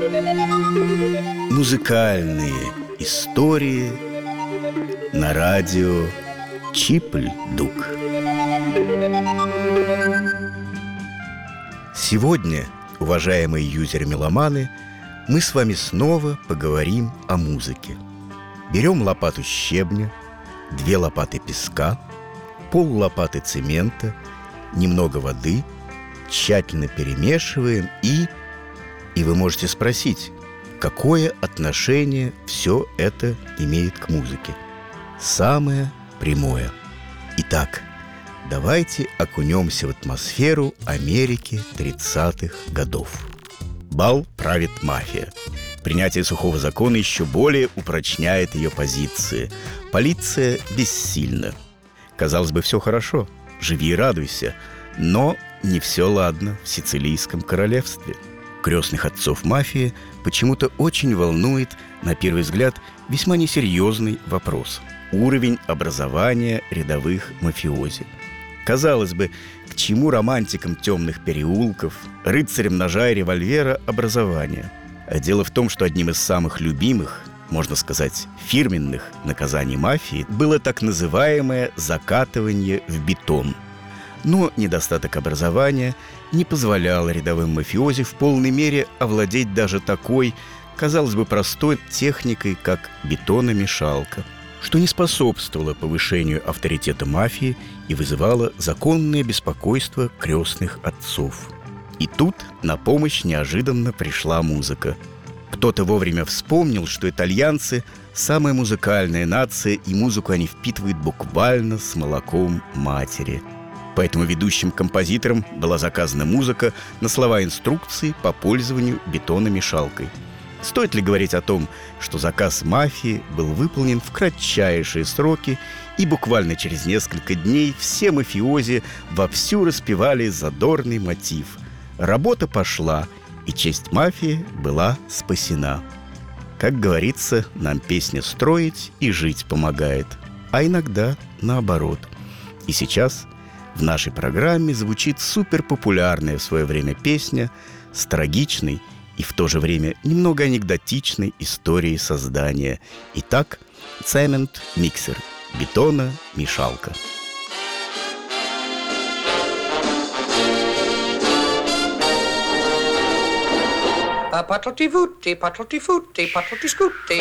Музыкальные истории на радио Чипль-Дук. Сегодня, уважаемые юзеры-меломаны, мы с вами снова поговорим о музыке. Берем лопату щебня, 2 лопаты песка, пол-лопаты цемента, немного воды, тщательно перемешиваем и вы можете спросить, какое отношение все это имеет к музыке? Самое прямое. Итак, давайте окунемся в атмосферу Америки 30-х годов. Бал правит мафия. Принятие сухого закона еще более упрочняет ее позиции. Полиция бессильна. Казалось бы, все хорошо, живи и радуйся. Но не все ладно в Сицилийском королевстве. Крестных отцов мафии почему-то очень волнует, на первый взгляд, весьма несерьезный вопрос – уровень образования рядовых мафиози. Казалось бы, к чему романтикам темных переулков, рыцарям ножа и револьвера образование? А дело в том, что одним из самых любимых, можно сказать, фирменных наказаний мафии было так называемое закатывание в бетон. Но недостаток образования не позволял рядовым мафиози в полной мере овладеть даже такой, казалось бы, простой техникой, как бетономешалка, что не способствовало повышению авторитета мафии и вызывало законное беспокойство крестных отцов. И тут на помощь неожиданно пришла музыка. Кто-то вовремя вспомнил, что итальянцы – самая музыкальная нация, и музыку они впитывают буквально с молоком матери. Поэтому ведущим композитором была заказана музыка на слова инструкции по пользованию бетономешалкой. Стоит ли говорить о том, что заказ мафии был выполнен в кратчайшие сроки, и буквально через несколько дней все мафиози вовсю распевали задорный мотив. Работа пошла, и честь мафии была спасена. Как говорится, нам песня строить и жить помогает, а иногда наоборот. И сейчас в нашей программе звучит суперпопулярная в свое время песня с трагичной и в то же время немного анекдотичной историей создания. Итак, цемент-миксер, бетономешалка. Patoti-vutti, patoti-futti, patoti-scutti,